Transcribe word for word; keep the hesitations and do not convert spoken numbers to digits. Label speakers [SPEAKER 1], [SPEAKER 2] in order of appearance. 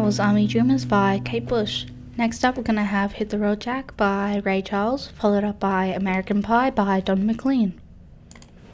[SPEAKER 1] was Ami Dreamers by Kate Bush. Next up, we're gonna have Hit the Road Jack by Ray Charles, followed up by American Pie by Don McLean.